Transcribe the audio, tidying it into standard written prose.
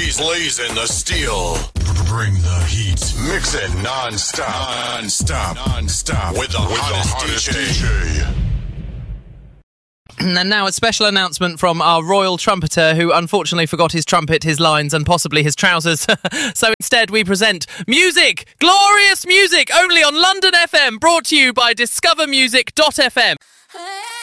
Blazing the steel. Bring the heat. Mix it non-stop. With the hottest DJ. And now a special announcement from our royal trumpeter who unfortunately forgot his trumpet, his lines and possibly his trousers. So instead we present music, glorious music, only on London FM, brought to you by discovermusic.fm.